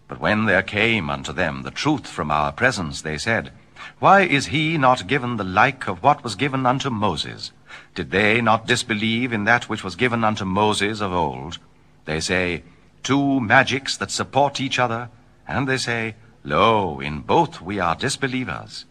But when there came unto them the truth from our presence, they said, Why is he not given the like of what was given unto Moses? Did they not disbelieve in that which was given unto Moses of old? They say, 2 magics that support each other, and they say, Lo, in both we are disbelievers.